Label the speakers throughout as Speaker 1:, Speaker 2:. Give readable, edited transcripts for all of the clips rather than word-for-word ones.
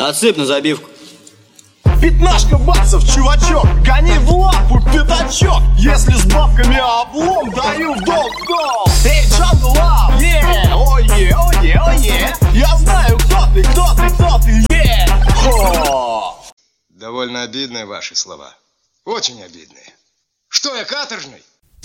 Speaker 1: Отсыпь на забивку.
Speaker 2: 15 баксов, чувачок, гони в лапу, пятачок. Если с бабками облом, даю в долг. Эй, Джангл Лав, ое, ое, ое. Я знаю, кто ты, Хо!
Speaker 3: Довольно обидные ваши слова. Очень обидные. Что я, каторжный?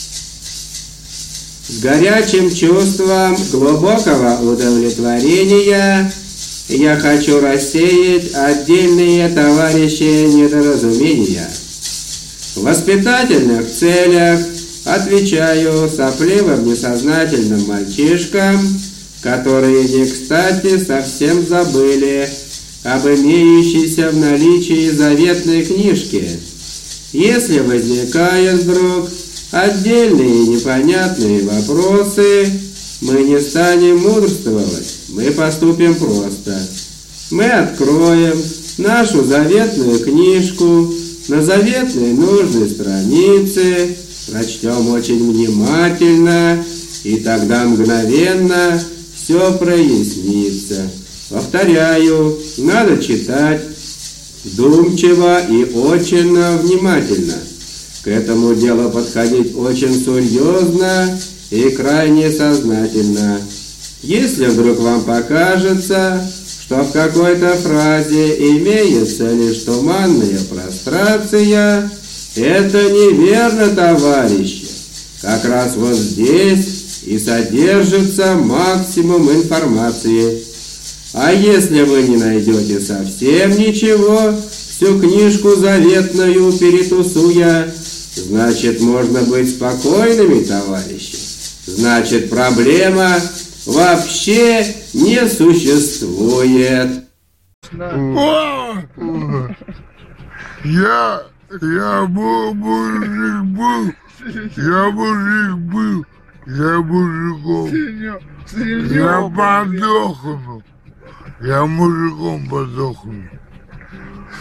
Speaker 4: С горячим чувством глубокого удовлетворения я хочу рассеять отдельные, товарищи, недоразумения. В воспитательных целях отвечаю сопливым несознательным мальчишкам, которые не кстати совсем забыли об имеющейся в наличии заветной книжке. Если возникают вдруг отдельные непонятные вопросы, мы не станем мудрствовать, мы поступим просто. Мы откроем нашу заветную книжку на заветной нужной странице, прочтем очень внимательно, и тогда мгновенно все прояснится. Повторяю, надо читать вдумчиво и очень внимательно. К этому делу подходить очень серьезно и крайне сознательно. Если вдруг вам покажется, что в какой-то фразе имеется лишь туманная прострация, это неверно, товарищи. Как раз вот здесь и содержится максимум информации. А если вы не найдете совсем ничего, всю книжку заветную перетусуя, значит, можно быть спокойными, товарищи. Значит, проблема вообще не существует.
Speaker 5: Я мужиком подохну. Я мужиком подохну.